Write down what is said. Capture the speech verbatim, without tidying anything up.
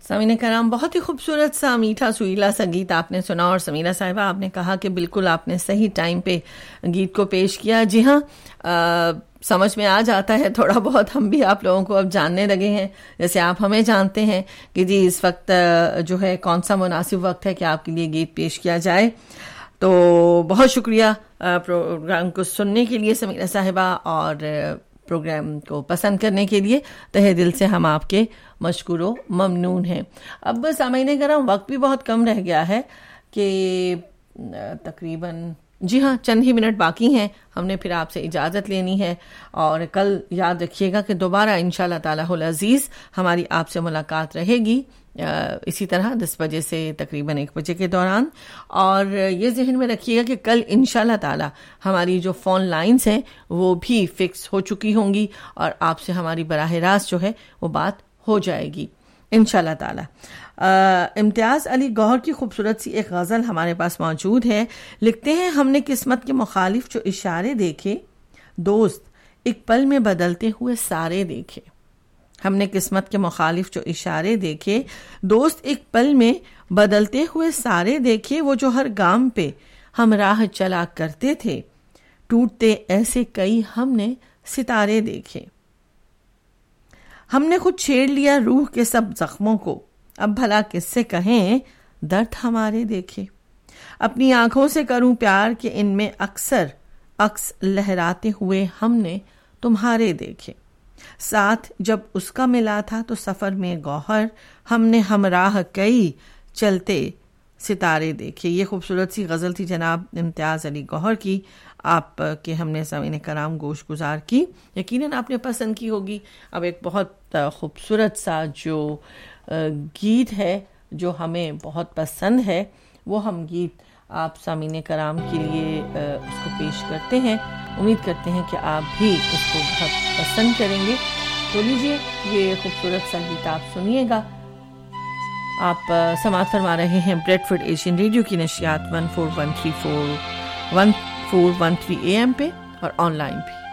سامعین کرام، بہت ہی خوبصورت سا میٹھا سویلا سا گیت آپ نے سنا، اور سمیرہ صاحبہ آپ نے کہا کہ بالکل آپ نے صحیح ٹائم پہ گیت کو پیش کیا. جی ہاں، آ, سمجھ میں آ جاتا ہے تھوڑا بہت، ہم بھی آپ لوگوں کو اب جاننے لگے ہیں، جیسے آپ ہمیں جانتے ہیں کہ جی اس وقت جو ہے کون سا مناسب وقت ہے کہ آپ کے لیے گیت پیش کیا جائے. تو بہت شکریہ پروگرام کو سننے کے لیے سمیرہ صاحبہ، اور پروگرام کو پسند کرنے کے لیے تہہ دل سے ہم آپ کے مشکور و ممنون ہیں. اب سامعین کرام، وقت بھی بہت کم رہ گیا ہے کہ تقریباً جی ہاں چند ہی منٹ باقی ہیں، ہم نے پھر آپ سے اجازت لینی ہے. اور کل یاد رکھیے گا کہ دوبارہ انشاءاللہ تعالی العزیز ہماری آپ سے ملاقات رہے گی اسی طرح دس بجے سے تقریباً ایک بجے کے دوران. اور یہ ذہن میں رکھیے گا کہ کل انشاءاللہ تعالی ہماری جو فون لائنز ہیں وہ بھی فکس ہو چکی ہوں گی، اور آپ سے ہماری براہ راست جو ہے وہ بات ہو جائے گی انشاءاللہ تعالی. امتیاز علی گوہر کی خوبصورت سی ایک غزل ہمارے پاس موجود ہے. لکھتے ہیں، ہم نے قسمت کے مخالف جو اشارے دیکھے، دوست ایک پل میں بدلتے ہوئے سارے دیکھے. ہم نے قسمت کے مخالف جو اشارے دیکھے، دوست ایک پل میں بدلتے ہوئے سارے دیکھے. وہ جو ہر گام پہ ہم راہ چلا کرتے تھے، ٹوٹتے ایسے کئی ہم نے ستارے دیکھے. ہم نے خود چھیڑ لیا روح کے سب زخموں کو، اب بھلا کس سے کہیں درد ہمارے دیکھے. اپنی آنکھوں سے کروں پیار کہ ان میں اکثر عکس لہراتے ہوئے ہم نے تمہارے دیکھے. ساتھ جب اس کا ملا تھا تو سفر میں گوہر، ہم نے ہمراہ کئی چلتے ستارے دیکھے. یہ خوبصورت سی غزل تھی جناب امتیاز علی گوہر کی، آپ کے ہم نے سامعین کرام گوش گزار کی. یقیناً آپ نے پسند کی ہوگی. اب ایک بہت خوبصورت سا جو گیت ہے جو ہمیں بہت پسند ہے، وہ ہم گیت آپ سامعین کرام کے لیے اس کو پیش کرتے ہیں. امید کرتے ہیں کہ آپ بھی اس کو بہت پسند کریں گے. تو لیجیے یہ خوبصورت سا گیت آپ سنیے گا. آپ سماعت فرما رہے ہیں بریڈ فورڈ ایشین ریڈیو کی نشریات one four one three four one four one three A M پہ اور آن لائن بھی.